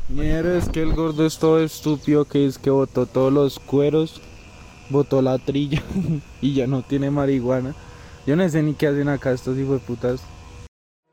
Mierda, es que el gordo es todo estúpido que es que botó todos los cueros, botó la trilla y ya no tiene marihuana. Yo no sé ni qué hacen acá estos hijos de putas.